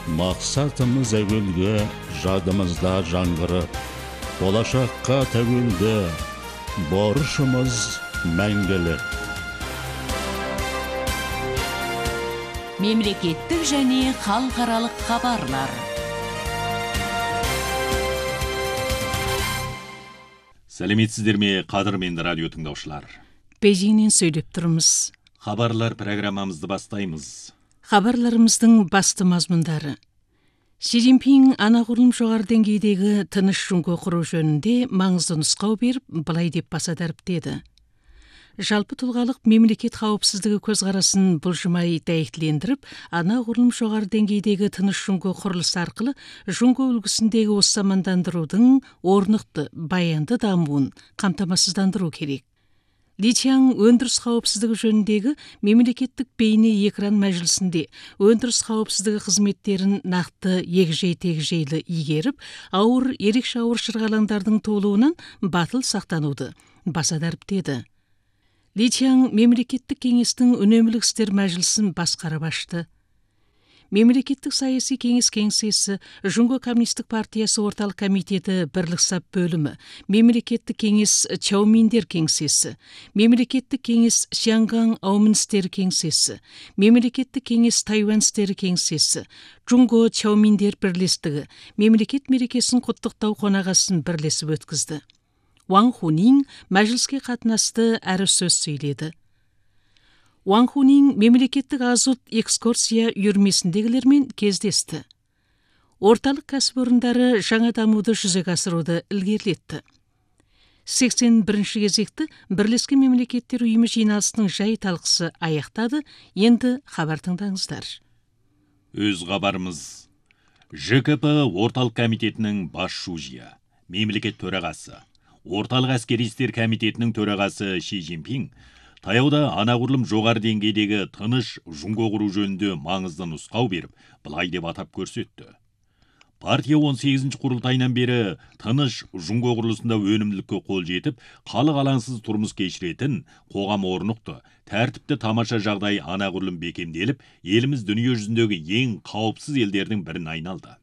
Мақсатымыз әуелгі, жадымызда жаңғырып, болашаққа тәуелді, борышымыз мәңгілік. Мемлекеттік және халықаралық хабарлар. Сәлеметсіздер ме, қадірменді радио тыңдаушылар? Бейжіңнен сөйлеп тұрмыз. Хабарлар программамызды бастаймыз. Хабарларымыздың басты мазмұндары. Си Цзиньпин анағұрлым жоғары деңгейдегі тыныш жөнге құру жөнінде маңызды нұсқау беріп, былай деп баса дәріптеді. Жалпы тұлғалық мемлекет қауіпсіздігі көзқарасын бұлжымай дәйектілендіріп, анағұрлым жоғары деңгейдегі тыныш жөнге құрылыс арқылы жөнге үлгісіндегі осы замандандырудың орнықты, баянды дамуын қамтамасыздандыру керек. Ли Чжан өндіріс қауіпсіздігі жөніндегі мемлекеттік бейне экран мәжілісінде өндіріс қауіпсіздігі қызметтерін нақты егжей-тегжейлі игеріп, ерекше ауыр шырғалаңдардың толуынан батыл сақтануды баса дәріптеді. Ли Чжан мемлекеттік кеңестің үнемлік істер мәжілісін басқарып ашты. Мемлекеттік саяси кеңес кеңсесі, Жұңго коммунистік партиясы орталық комитеті бірлік сап бөлімі, мемлекеттік кеңес Чаоминдер кеңсесі, мемлекеттік кеңес Шянган аумын істері кеңсесі, мемлекеттік кеңес Тайвань істері кеңсесі, Жұңго Чаоминдер бірлестігі мемлекет мерекесін құттықтау қонағасын бірлесіп өткізді. Ван Хунин мәжіліске қатынасты әрі сөз сөйледі. Ван Хунин мемлекеттік азот экскурсия үйірмесіндегілермен кездесті. Орталық кәсіпорындары жаңа дамуды жүзеге асыруды ілгерілетті. 81-ші кезекті Бірлескен мемлекеттер ұйымы жиналысының жай талқысы аяқтады, енді хабар тыңдаңыздар. Өз хабарымыз. ЖКП орталық комитетінің бас шужия, мемлекет төрағасы, орталық әскери істер комитетінің төрағасы Си Цзиньпин таяуда анағұрлым жоғары деңгейдегі тыныш жөнге құру жөнінде маңызды нұсқау беріп, былай деп атап көрсетті. Партия 18-ші құрылтайынан бері тыныш жөнге құрылысында өнімділікке қол жетіп, халық алаңсыз тұрмыс кешіретін, қоғам орнықты, тәртіпті тамаша жағдай анағұрлым бекемделіп, еліміз дүние жүзіндегі ең қауіпсіз елдердің бірін айналды.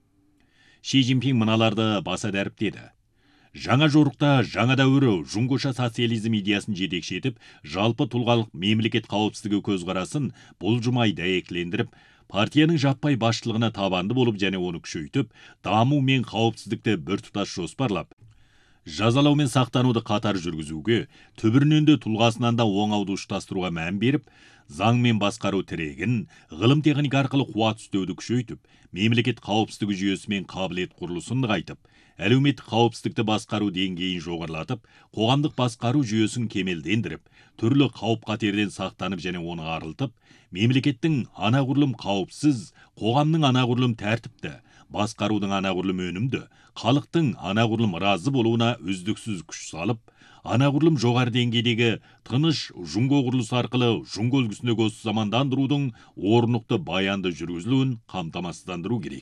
Си Цзиньпин мыналарды баса дәріптеді. Жаңа жорықта жаңа дәуірі жұңгоша социализм идеясын жетекшетіп, жалпы тұлғалық мемлекет қауіпсіздігі көзқарасын бұлжымай дәйектілендіріп, партияның жаппай басшылығына табанды болып және оны күшейтіп, даму мен қауіпсіздікті біртұтас жоспарлап, жазалау мен сақтануды қатар жүргізуге, түбірінен де тұлғасынан да оңауды ұштастыруға мән беріп, заң мен басқару тірегін, ғылым техника арқылы қуат үстеуді күшейтіп, мемлекет қауіпсіздігі жүйесі мен қабілет құрылысын нығайтып, әлеуметтік қауіпсіздікті басқару деңгейін жоғарылатып, қоғамдық басқару жүйесін кемелдендіріп, түрлі қауіп-қатерден сақтанып және оны арылтып, мемлекеттің анағұрлым қауіпсіз, қоғамның анағұрлым тәртіпті, басқарудың анағұрлым өнімді, халықтың анағұрлым разы болуына үздіксіз күш салып, анағұрлым жоғары деңгейдегі тыныш жөнге құрылыс арқылы жөнге үлгісіндегі осы замандандырудың орнықты баянды жүргізілуін қамтамасыздандыру керек.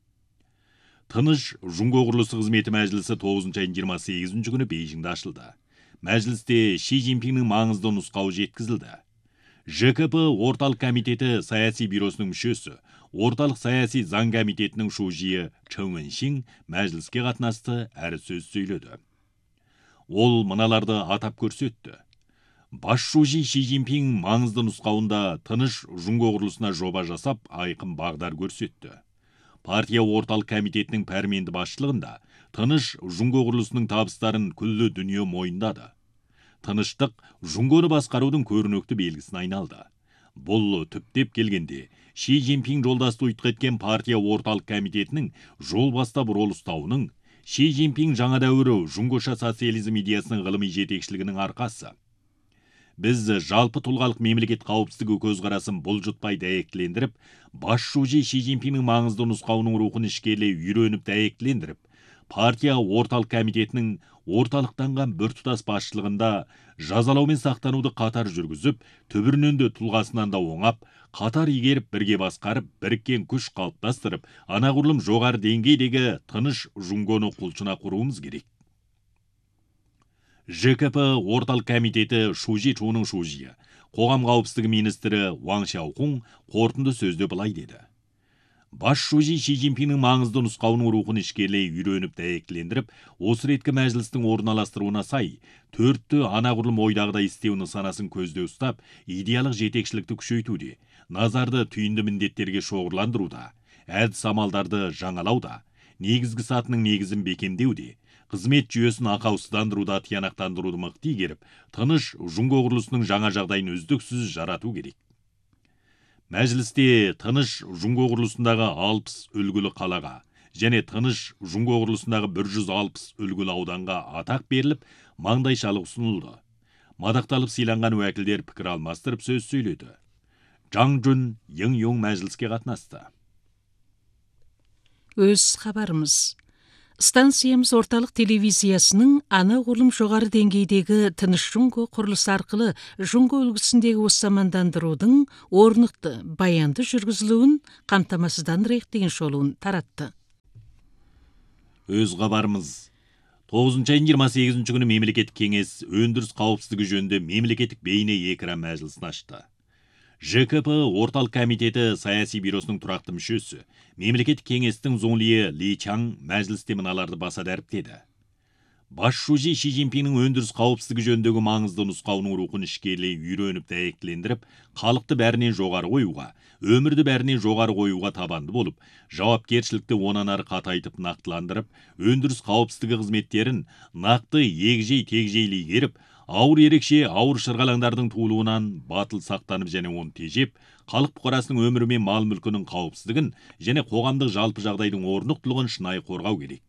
Тыныш жөнге құрылысы қызметі мәжілісі 9 айының 28 күні Бейжіңде ашылды. Мәжілісте Си Цзиньпиннің маңызды нұсқауы жеткізілді. ЖКП орталық комитеті саяси бюросының мүшесі, орталық саяси заң комитетінің шужиі Чэн Вэньшин мәжіліске қатынасты әрі сөз сөйледі. Ол мыналарды атап көрсетті. Бас шужи Си Цзиньпин маңызды нұсқауында тыныш жөнге құрылысына жоба жасап, айқын бағдар көрсетті. Партия орталық комитетінің пәрменді басшылығында тыныш жөнге құрылысының табыстарын күллі дүние мойындады. Тыныштық жөнгені басқарудың көрнекті белгісін айналды. Бұл түптеп келгенде Си Цзиньпин жолдасты ұйытқы еткен партия орталық комитетінің жол бастап рол ұстауының, Си Цзиньпин жаңа дәуірі жұңгоша социализм идеясының ғылыми жетекшілігінің арқасы. Біз жалпы тұлғалық мемлекет қауіпсіздігі көзқарасын бұлжытпай дәйектілендіріп, бас шужи Си Цзиньпиннің маңызды нұсқауының рухын ішкелей үйреніп дәйектілендіріп, партия орталық комитетінің орталықтанған біртұтас басшылығында жазалау мен сақтануды қатар жүргізіп, түбірінен де тұлғасынан да оңап, қатар игеріп бірге басқарып, біріккен күш қалыптастырып, анағұрлым жоғары деңгейдегі тыныш жөнгені құлшына құруымыз керек. ЖКП орталық комитеті Шужи Чуның шужиі, қоғам қауіпсіздігі министрі Ван Шаохун қорытынды сөзде былай деді. Баш шужи Ши Цзиньпиннің маңызды нұсқауының рухын ішкерлей үйреніп дәйектілендіріп, осы реткі мәжілістің орналастыруына сай, төртті анағұрлым ойдағыдай істеу нысанасын көзде ұстап, идеялық жетекшілікті күшейтуде, назарды түйінді міндеттерге шоғырландыруда, әдіс амалдарды жаңалауда, негізгі сатының негізін бекемдеуде, қызмет жүйесін ақаусыздандыруда тиянақтандыруды мықты игеріп, тыныш жұңго құрылысының жаңа жағдайын үздіксіз жарату керек. Мәжілісте тыныш жұңго құрылысындағы 60 үлгілі қалаға және тыныш жұңго құрылысындағы 160 үлгілі ауданға атақ беріліп, маңдайшалық ұсынылды. Мадақталып сыйланған уәкілдер пікір алмастырып сөз сөйледі. Жаң Жүн Йың мәжіліске қатынасты. Өз хабарымыз. Станциямыз орталық телевизиясының анағұрлым жоғары деңгейдегі тыныш жұңго құрылысы арқылы жұңго үлгісіндегі осы замандандырудың орнықты, баянды жүргізілуін қамтамасыздандырайық деген шолуын таратты. Өз хабарымыз. 9 айының 28 күні мемлекеттік кеңес өндіріс қауіпсіздігі жөнінде мемлекеттік бейне экран мәжілісін ашты. ЖКП орталық комитеті саяси бюросының тұрақты мүшесі, мемлекеттік кеңестің зоңлие Ли Чаң мәжілісте мыналарды баса дәріптеді. Баш шужи Ши Цзиньпиннің өндіріс қауіпсіздігі жөніндегі маңызды нұсқауының рухын ішкерлей үйреніп дәйектілендіріп, халықты бәрінен жоғары қоюға, өмірді бәрінен жоғары қоюға табанды болып, жауапкершілікті онан ары қатайтып нақтыландырып, өндіріс қауіпсіздігі қызметтерін нақты егжей-тегжейлей игеріп, ауыр ерекше ауыр шырғалаңдардың туылуынан батыл сақтанып және оны тежеп, халық бұқарасының өмірі мен мал мүлкінің қауіпсіздігін және қоғамдық жалпы жағдайдың орнықтылығын шынайы қорғау керек.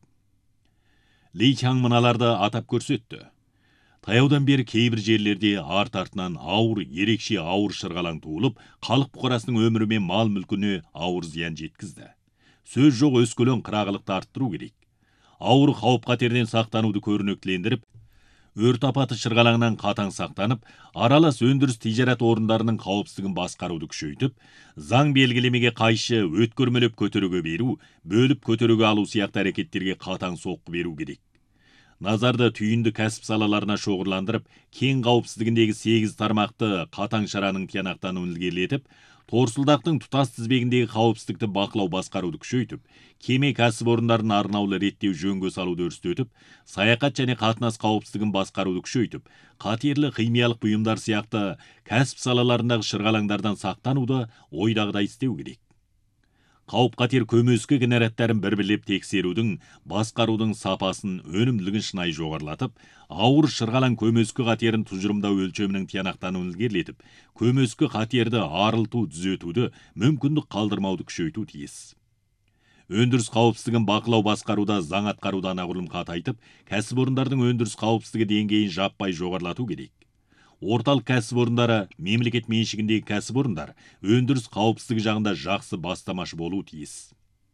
Ли Чаң мыналарды атап көрсетті. Таяудан бері кейбір жерлерде арт-артынан ауыр ерекше ауыр шырғалаң туылып, халық бұқарасының өмірі мен мал мүлкіне ауыр зиян жеткізді. Сөз жоқ өскелең қырағылықты арттыру керек. Ауыр қауіп қатерден сақтануды көрнектілендіріп, өрт апаты шырғалаңнан қатаң сақтанып, аралас өндіріс тижарат орындарының қауіпсіздігін басқаруды күшейтіп, заң белгілемеге қайшы өткөрмелеп көтеруге беру, бөліп көтеруге алу сияқты әрекеттерге қатаң соққы беру керек. Назарды түйінді кәсіп салаларына шоғырландырып, кен қауіпсіздігіндегі 8 тармақты қатаң шараның тиянақтануын ілгерілетіп, торсылдақтың тұтас тізбегіндегі қауіпсіздікті бақылау басқаруды күшейтіп, кеме кәсіпорындарын арнаулы реттеу жөнге салуды өрістетіп, саяхат және қатынас қауіпсіздігін басқаруды күшейтіп, қатерлі химиялық бұйымдар сияқты кәсіп салаларындағы шырғалаңдардан сақтануды ойдағыдай істеу керек. Қауіп-қатер көмескі генераттарын бір-бірлеп тексерудің, басқарудың сапасын, өнімділігін шынайы жоғарылатып, ауыр шырғалаң көмескі қатерін тұжырымдау өлшемінің тиянақтануын ілгерілетіп, көмескі қатерді арылту, түзетуді, мүмкіндік қалдырмауды күшейту тиіс. Өндіріс қауіпсіздігін бақылау басқаруда, заң атқаруда анағұрлым қатайтып, кәсіпорындардың өндіріс қауіпсіздігі деңгейін жаппай жоғарылату керек. Орталық кәсіпорындары, мемлекет меншігіндегі кәсіпорындар өндіріс қауіпсіздігі жағында жақсы бастамашы болу тиіс.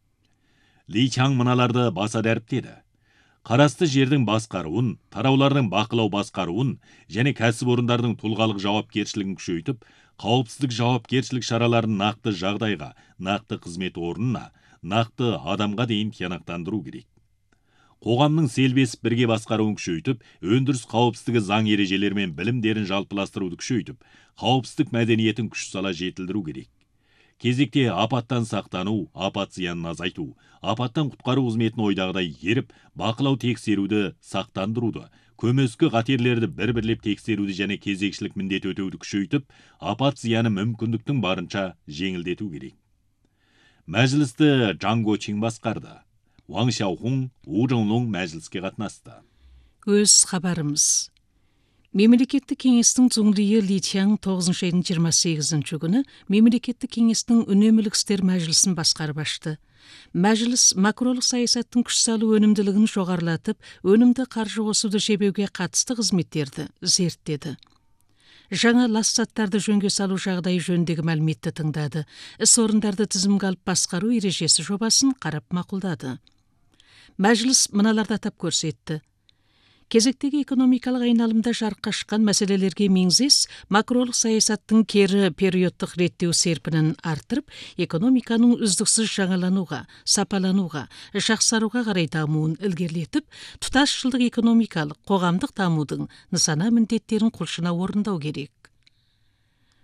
Ли Чаң мыналарды баса дәріптеді. Қарасты жердің басқаруын, тараулардың бақылау басқаруын және кәсіпорындардың тұлғалық жауапкершілігін күшейтіп, қауіпсіздік жауапкершілік шараларын нақты жағдайға, нақты қызмет орнына, нақты адамға дейін тиянақтандыру керек. Қоғамның селбесіп бірге басқаруын күшейтіп, өндіріс қауіпсіздігі заң ережелері мен білімдерін жалпыластыруды күшейтіп, қауіпсіздік мәдениетін күш сала жетілдіру керек. Кезекте апаттан сақтану, апат зиянын азайту, апаттан құтқару қызметін ойдағыдай еріп, бақылау тексеруді, сақтандыруды, көмескі қатерлерді бір-бірлеп тексеруді және кезекшілік міндет өтеуді күшейтіп, апат зияны мүмкіндіктің барынша жеңілдету керек. Мәжілісті Жаң Гочин басқарды. Ваң Шаохун, У Жыңлоң мәжіліске қатынасты. Өз хабарымыз. Мемлекеттік кеңестің зоңлиі Ли Чаң 9 айының 28 күні Мемлекеттік кеңестің үнемілік істер мәжілісін басқарып ашты. Мәжіліс макролық саясаттың күш салу өнімділігін жоғарылатып, өнімді қаржы қосуды шебеуге қатысты қызметтерді зерттеді. Жаңа лас заттарды жөнге салу жағдайы жөніндегі мәліметті тыңдады. Іс орындарды тізімге алып басқару ережесі жобасын қарап мақұлдады. Мәжіліс мыналарды атап көрсетті. Кезектегі экономикалық айналымда жарыққа шыққан мәселелерге меңзес, макролық саясаттың кері периодтық реттеу серпінін арттырып, экономиканың үздіксіз жаңалануға, сапалануға, жақсаруға қарай дамуын ілгерілетіп, тұтас жылдық экономикалық, қоғамдық дамудың нысана міндеттерін құлшына орындау керек.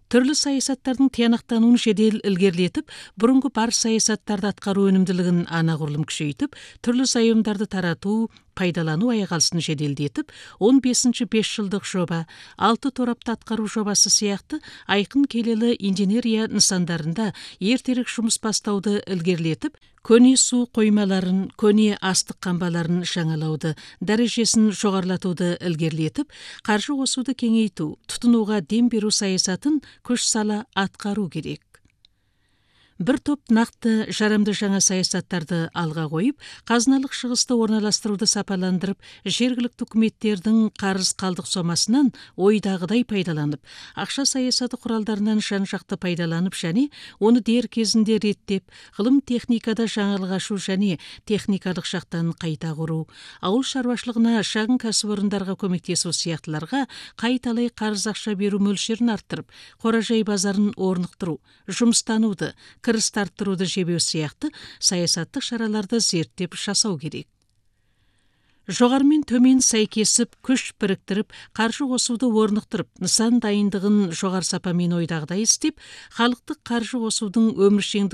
түрлі саясаттардың тиянақтануын жедел ілгерілетіп, бұрынғы бар саясаттарды атқару өнімділігін анағұрлым күшейтіп, түрлі зайымдарды тарату, пайдалану аяғалысын жеделдетіп, 15-ші 5 жылдық жоба, 6 торапты атқару жобасы сияқты айқын келелі инженерия нысандарында ертерек жұмыс бастауды ілгерілетіп, көне су қоймаларын, көне астық қамбаларын жаңалауды, дәрежесін жоғарлатуды ілгерілетіп, қаржы қосуды кеңейту, тұтынуға дем беру саясатын күш сала атқару керек. Бір топ нақты жарамды жаңа саясаттарды алға қойып, қазыналық шығысты орналастыруды сапаландырып, жергілікті үкіметтердің қарыз қалдық сомасынан ойдағыдай пайдаланып, ақша саясаты құралдарынан жан-жақты пайдаланып және оны дер кезінде реттеп, ғылым техникада жаңалық ашу және техникалық жақтан қайта құру, ауыл шаруашылығына шағын кәсіпорындарға көмектесу сияқтыларға қайталай қарыз ақша беру мөлшерін арттырып, қоражай базарын орнықтыру, жұмыстануды, кірісті арттыруды жебеу сияқты саясаттық шараларды зерттеп жасау керек. Жоғармен төмен сәйкесіп, күш біріктіріп, қаржы қосуды орнықтырып, нысан дайындығын жоғары сапамен ойдағыдай істеп, халықтық қаржы қосудың өміршеңдік